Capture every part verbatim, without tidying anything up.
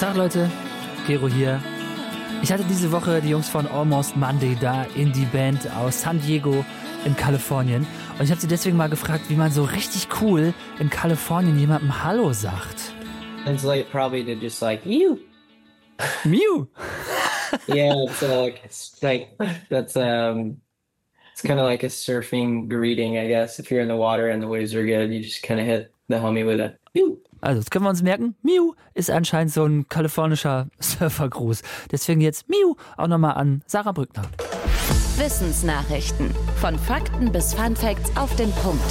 Tag Leute, Gero hier. Ich hatte diese Woche die Jungs von Almost Monday da, Indie-Band aus San Diego in Kalifornien. Und ich habe sie deswegen mal gefragt, wie man so richtig cool in Kalifornien jemandem Hallo sagt. It's like probably to just like, you. Mew. Yeah, it's uh, like, it's like, that's, um, it's kind of like a surfing greeting, I guess. If you're in the water and the waves are good, you just kind of hit the homie with a, mew. Also, das können wir uns merken. Miu ist anscheinend so ein kalifornischer Surfergruß. Deswegen jetzt Miu auch nochmal an Sarah Brückner. Wissensnachrichten. Von Fakten bis Funfacts auf den Punkt.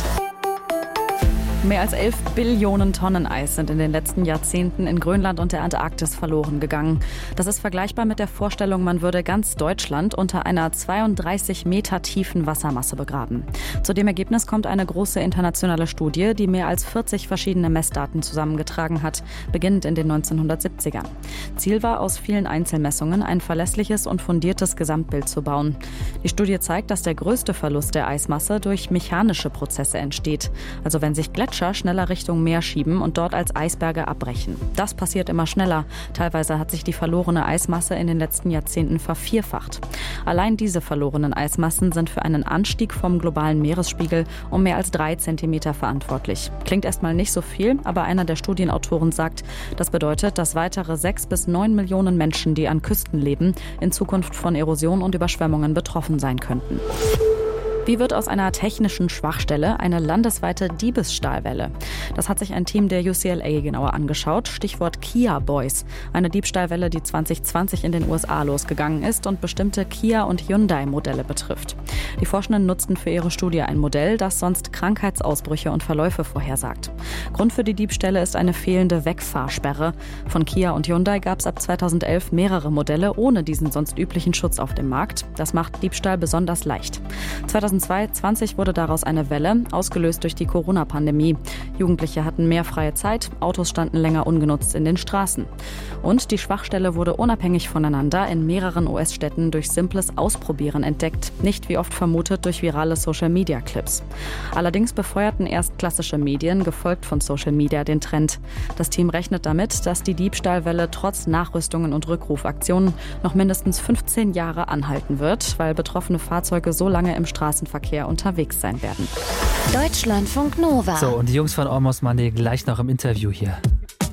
Mehr als elf Billionen Tonnen Eis sind in den letzten Jahrzehnten in Grönland und der Antarktis verloren gegangen. Das ist vergleichbar mit der Vorstellung, man würde ganz Deutschland unter einer zweiunddreißig Meter tiefen Wassermasse begraben. Zu dem Ergebnis kommt eine große internationale Studie, die mehr als vierzig verschiedene Messdaten zusammengetragen hat, beginnend in den neunzehnhundertsiebzigern. Ziel war, aus vielen Einzelmessungen ein verlässliches und fundiertes Gesamtbild zu bauen. Die Studie zeigt, dass der größte Verlust der Eismasse durch mechanische Prozesse entsteht, also wenn sich Gletscher schneller Richtung Meer schieben und dort als Eisberge abbrechen. Das passiert immer schneller. Teilweise hat sich die verlorene Eismasse in den letzten Jahrzehnten vervierfacht. Allein diese verlorenen Eismassen sind für einen Anstieg vom globalen Meeresspiegel um mehr als drei Zentimeter verantwortlich. Klingt erstmal nicht so viel, aber einer der Studienautoren sagt, das bedeutet, dass weitere sechs bis neun Millionen Menschen, die an Küsten leben, in Zukunft von Erosion und Überschwemmungen betroffen sein könnten. Wie wird aus einer technischen Schwachstelle eine landesweite Diebesstahlwelle? Das hat sich ein Team der U C L A genauer angeschaut. Stichwort Kia Boys. Eine Diebstahlwelle, die zwanzig zwanzig in den U S A losgegangen ist und bestimmte Kia- und Hyundai-Modelle betrifft. Die Forschenden nutzten für ihre Studie ein Modell, das sonst Krankheitsausbrüche und Verläufe vorhersagt. Grund für die Diebstähle ist eine fehlende Wegfahrsperre. Von Kia und Hyundai gab es ab zweitausendelf mehrere Modelle ohne diesen sonst üblichen Schutz auf dem Markt. Das macht Diebstahl besonders leicht. zweitausendzweiundzwanzig wurde daraus eine Welle, ausgelöst durch die Corona-Pandemie. Jugendliche hatten mehr freie Zeit, Autos standen länger ungenutzt in den Straßen. Und die Schwachstelle wurde unabhängig voneinander in mehreren U S-Städten durch simples Ausprobieren entdeckt, nicht wie oft vermutet durch virale Social-Media-Clips. Allerdings befeuerten erst klassische Medien, gefolgt von Social Media, den Trend. Das Team rechnet damit, dass die Diebstahlwelle trotz Nachrüstungen und Rückrufaktionen noch mindestens fünfzehn Jahre anhalten wird, weil betroffene Fahrzeuge so lange im Straßenverkehr unterwegs sein werden. Deutschlandfunk Nova. So, und die Jungs von Almost Monday gleich noch im Interview hier.